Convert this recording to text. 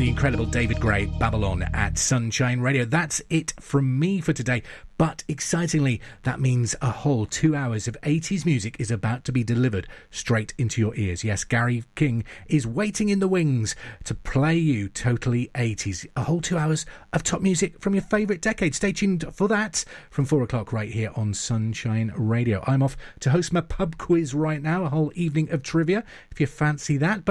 Incredible David Gray, Babylon at Sunshine Radio. That's it from me for today. But excitingly, that means a whole 2 hours of 80s music is about to be delivered straight into your ears. Yes, Gary King is waiting in the wings to play you totally 80s. A whole 2 hours of top music from your favourite decade. Stay tuned for that from 4 o'clock right here on Sunshine Radio. I'm off to host my pub quiz right now, a whole evening of trivia, if you fancy that. But